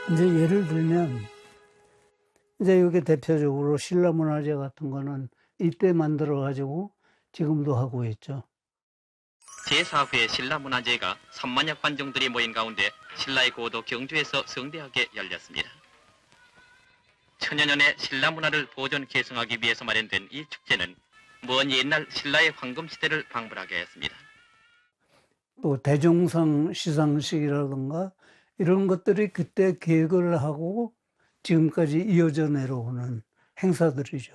이제 예를 들면 이제 이게 대표적으로 신라문화재 같은 거는 이때 만들어 가지고 지금도 하고 있죠. 제4회 신라문화제가 3만여 관중들이 모인 가운데 신라의 고도 경주에서 성대하게 열렸습니다. 천여 년의 신라 문화를 보존 계승하기 위해서 마련된 이 축제는 먼 옛날 신라의 황금시대를 방불하게 했습니다. 또 대종상 시상식이라든가 이런 것들이 그때 계획을 하고 지금까지 이어져 내려오는 행사들이죠.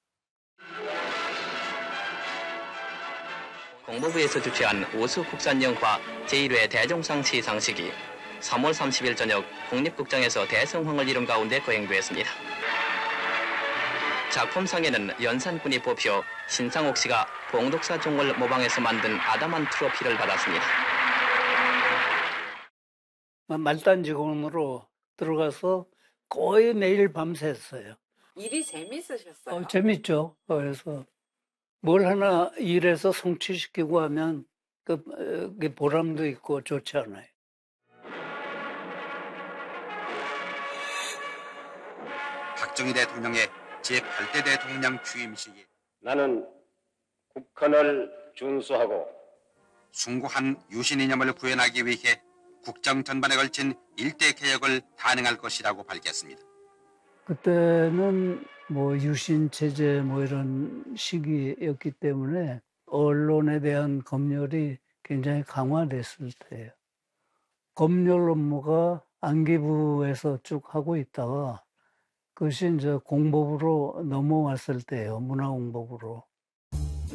공보부에서 주최한 우수국산영화 제1회 대종상 시상식이 3월 30일 저녁 국립극장에서 대성황을 이룬 가운데 거행되었습니다. 작품상에는 연산군이 뽑혀 신상옥 씨가 봉독사 종을 모방해서 만든 아담한 트로피를 받았습니다. 말단 직원으로 들어가서 거의 매일 밤샜어요. 일이 재밌으셨어요? 재밌죠. 그래서 뭘 하나 일해서 성취시키고 하면 그 보람도 있고 좋지 않아요. 박정희 대통령의 제8대 대통령 취임식이 나는 국헌을 준수하고 숭고한 유신 이념을 구현하기 위해 국정 전반에 걸친 일대 개혁을 단행할 것이라고 밝혔습니다. 그때는 뭐 유신 체제 뭐 이런 시기였기 때문에 언론에 대한 검열이 굉장히 강화됐을 때예요. 검열 업무가 안기부에서 쭉 하고 있다가 그것이 이제 공보부로 넘어왔을 때예요. 문화공보부로.